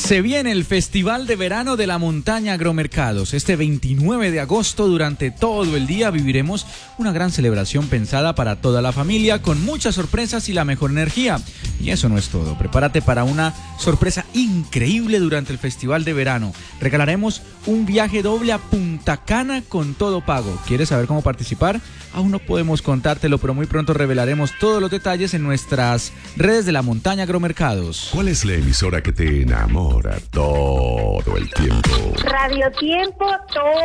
Se viene el Festival de Verano de la Montaña Agromercados. Este 29 de agosto, durante todo el día, viviremos una gran celebración pensada para toda la familia, con muchas sorpresas y la mejor energía. Y eso no es todo. Prepárate para una sorpresa increíble durante el Festival de Verano. Regalaremos un viaje doble a Punta Cana con todo pago. ¿Quieres saber cómo participar? Aún no podemos contártelo, pero muy pronto revelaremos todos los detalles en nuestras redes de la Montaña Agromercados. ¿Cuál es la emisora que te enamora todo el tiempo? Radio Tiempo, todo